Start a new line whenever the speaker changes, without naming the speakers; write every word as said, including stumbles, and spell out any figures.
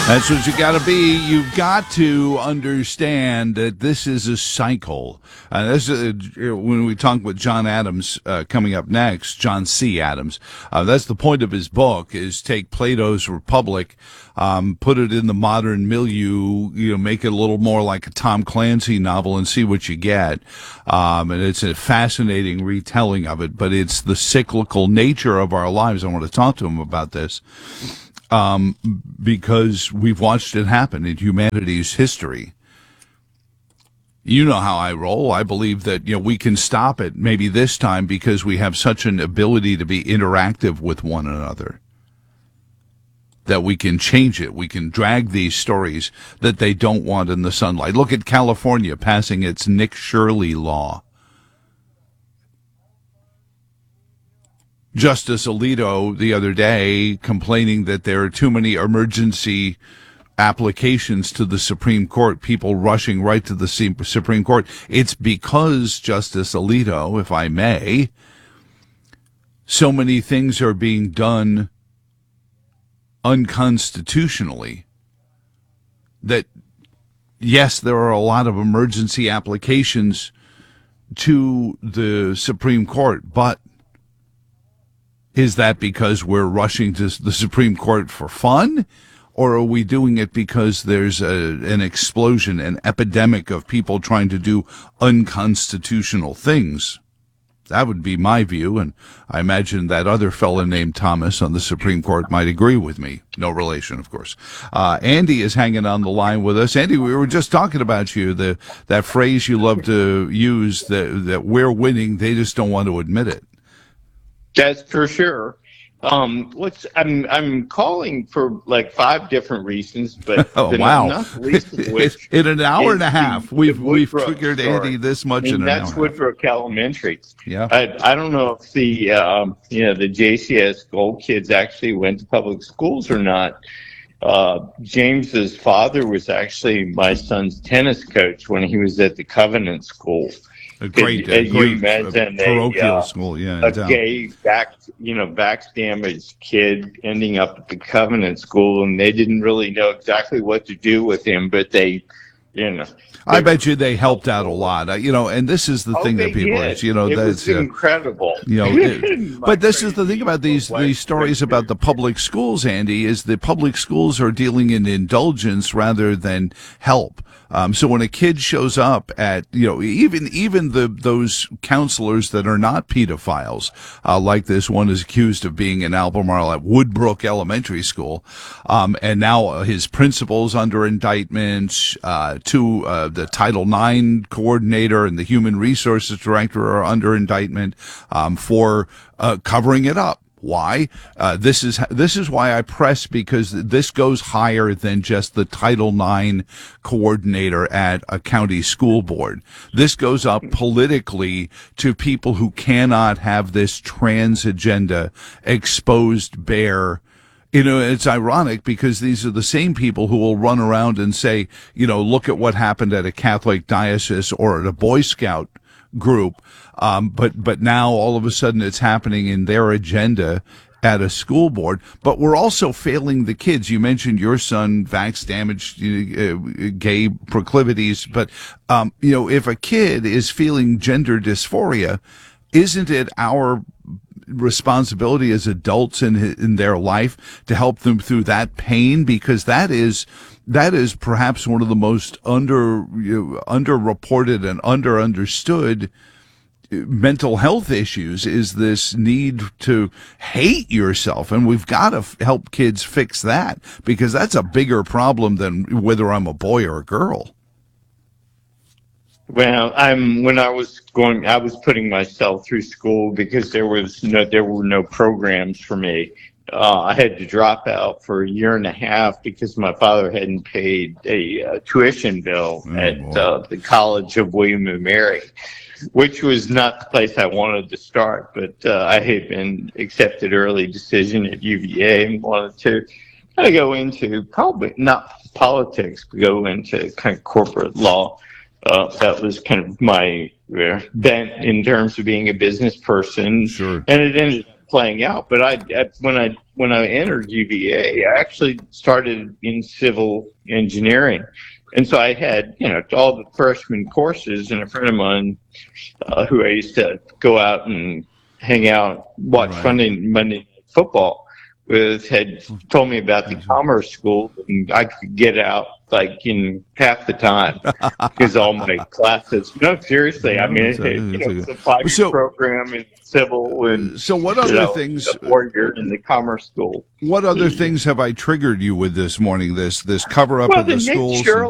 That's what you got to be. You've got to understand that this is a cycle. Uh, this is, uh, when we talk with John Adams uh, coming up next, John C. Adams. Uh, that's the point of his book: is take Plato's Republic, um, put it in the modern milieu, you know, make it a little more like a Tom Clancy novel, and see what you get. Um, and it's a fascinating retelling of it, but it's the cyclical nature of our lives. I want to talk to him about this. Um, because we've watched it happen in humanity's history. You know how I roll. I believe that, you know, we can stop it maybe this time because we have such an ability to be interactive with one another, that we can change it. We can drag these stories that they don't want in the sunlight. Look at California passing its Nick Shirley law. Justice Alito the other day complaining that there are too many emergency applications to the Supreme Court, people rushing right to the Supreme Court. It's because, Justice Alito, if I may, so many things are being done unconstitutionally that, yes, there are a lot of emergency applications to the Supreme Court, but is that because we're rushing to the Supreme Court for fun? Or are we doing it because there's a, an explosion, an epidemic of people trying to do unconstitutional things? That would be my view, and I imagine that other fellow named Thomas on the Supreme Court might agree with me. No relation, of course. Uh, Andy is hanging on the line with us. Andy, we were just talking about you, the that phrase you love to use, that, that we're winning, they just don't want to admit it.
That's for sure. Um, what's I'm I'm calling for like five different reasons, but
oh,
the,
wow!
not the least of which
in an hour and a half,
the,
we've
the
we've
Woodbrook
triggered
story.
Andy this much
I mean,
in an
that's
hour.
Woodbrook Elementary.
Yeah.
I I don't know if the um, you know the J C S Gold kids actually went to public schools or not. Uh, James's father was actually my son's tennis coach when he was at the Covenant School.
A great,
Could,
a
you
great
imagine
parochial
a, uh,
school, yeah.
a gay back, you know, back damaged kid ending up at the Covenant School, and they didn't really know exactly what to do with him, but they, you know.
I bet you they helped out a lot, uh, you know. And this is the
oh,
thing that people,
did.
are, you know,
it
that's
was
uh,
incredible.
You know, it, but this is the thing about these these stories about the public schools, Andy, is the public schools are dealing in indulgence rather than help. Um, so when a kid shows up at, you know, even even the those counselors that are not pedophiles, uh, like this one is accused of being in Albemarle at Woodbrook Elementary School, um, and now his principal's under indictment, uh, two, uh, the Title nine coordinator and the Human Resources Director are under indictment um, for uh, covering it up. Why? Uh, this is this is why I press, because this goes higher than just the Title nine coordinator at a county school board. This goes up politically to people who cannot have this trans agenda exposed bare. You know, it's ironic because these are the same people who will run around and say, you know, look at what happened at a Catholic diocese or at a Boy Scout group. Um, but, but now all of a sudden it's happening in their agenda at a school board. But we're also failing the kids. You mentioned your son, vax damaged, uh, gay proclivities. But, um, you know, if a kid is feeling gender dysphoria, isn't it our responsibility as adults in in their life to help them through that pain? Because that is that is perhaps one of the most under you know, underreported and under understood mental health issues, is this need to hate yourself. And we've got to f- help kids fix that, because that's a bigger problem than whether I'm a boy or a girl.
Well, I'm when I was going, I was putting myself through school because there was no, there were no programs for me. Uh, I had to drop out for a year and a half because my father hadn't paid a uh, tuition bill oh, at uh, the College of William and Mary, which was not the place I wanted to start. But uh, I had been accepted early decision at U V A and wanted to kind of go into probably not politics, but go into kind of corporate law. Uh, that was kind of my uh, bent in terms of being a business person.
Sure.
And it ended up playing out. But I, at, when I when I entered U V A, I actually started in civil engineering, and so I had you know all the freshman courses. And a friend of mine, uh, who I used to go out and hang out, watch
Right.
Sunday Monday Night Football with, had told me about the commerce school, and I could get out like in half the time because all my classes. No, seriously, I mean,
It's a-
it, you
it's
know,
a-
it's a five-year
So-
program in civil, and
So what
you
other
know,
things?
a four-year in the commerce school.
What other things have I triggered you with this morning? This this cover up
Well,
of
the
the
Nick
schools.
Shirley